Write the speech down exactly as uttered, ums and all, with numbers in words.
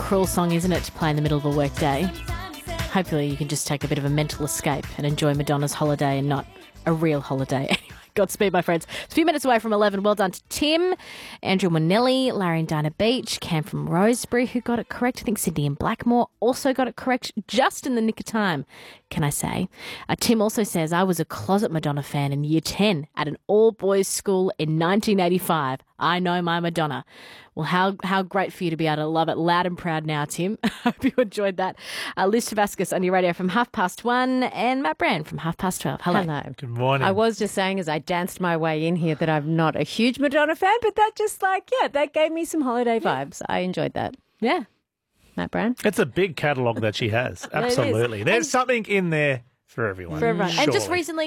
cruel song, isn't it, to play in the middle of a workday? Hopefully you can just take a bit of a mental escape and enjoy Madonna's Holiday and not a real holiday. Anyway, Godspeed, my friends. It's a few minutes away from eleven. Well done to Tim, Andrew Monelli, Larry and Dinah Beach, Cam from Rosebery, who got it correct. I think Sydney and Blackmore also got it correct just in the nick of time, can I say. Uh, Tim also says, I was a closet Madonna fan in year ten at an all-boys school in nineteen eighty-five. I know my Madonna. Well, how how great for you to be able to love it loud and proud now, Tim. I hope you enjoyed that. Uh, Liz Tavascus on your radio from half past one and Matt Brand from half past twelve. Hello. Hello. Good morning. I was just saying as I danced my way in here that I'm not a huge Madonna fan, but that just like, yeah, that gave me some holiday vibes. I enjoyed that. Yeah. Matt Brand? It's a big catalogue that she has. Absolutely. There's And- something in there for everyone. For everyone. And just Surely. recently,